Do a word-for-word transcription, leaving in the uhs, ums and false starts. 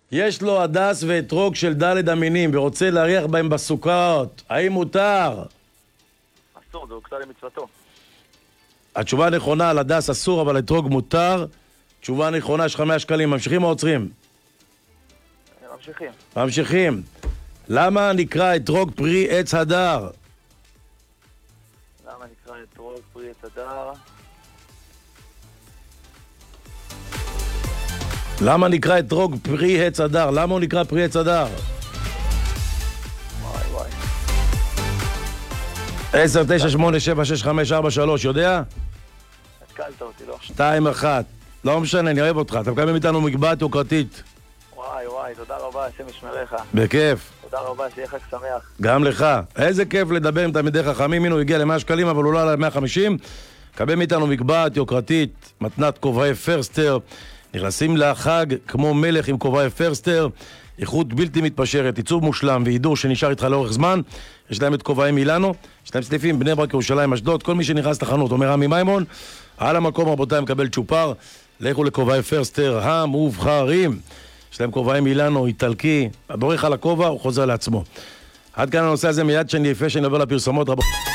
יש לו הדס ואתרוג של ד' המינים ורוצה להריח בהם בסוכות. האם מותר? אסור, זה הוקצה למצוותו. התשובה הנכונה על הדס אסור, אבל אתרוג מותר. תשובה נכונה, יש לך מאה שקלים. ממשיכים או עוצרים? ממשיכים. ממשיכים. למה נקרא אתרוג פרי עץ הדר? למה נקרא אתרוג פרי עץ הדר? למה נקרא אתרוג פרי עץ הדר? למה הוא נקרא פרי עץ הדר? וואי וואי. עשר, תשע, שמונה, שבע, שש, חמש, ארבע, שלוש, יודע? התקלת אותי, לא? שתיים, אחת. לא משנה, אני אוהב אותך. אתה מקבל מאיתנו מגבעת יוקרתית. וואי וואי, תודה רבה, השם ישמריך. בכיף. תודה רבה, שיהיה חג שמח. גם לך. איזה כיף לדבר עם תלמידי חכמים. הנה הוא הגיע ל-מאה שקלים, אבל הוא לא עלה ל-מאה וחמישים. קבל מאיתנו מגבעת יוקרתית, מתנת כובעי פרסטר. נכנסים לחג כמו מלך עם כובעי פרסטר. איכות בלתי מתפשרת, עיצוב מושלם והידור שנשאר איתך לאורך זמן. יש להם את כובעי מילאנו, יש להם סניפים בני ברק, ירושלים, אשדוד. כל מי שנכנס לחנות אומר רמי מימון, על המקום רבותיי מקבל צ'ופר. לכו לכובעי פרסטר המובחרים. יש להם כובעי מילאנו, איטלקי. הדורך על הכובע, הוא חוזר לעצמו. עד כאן הנושא הזה, מיד שאני יפה שאני עובר לפרסומות רבות.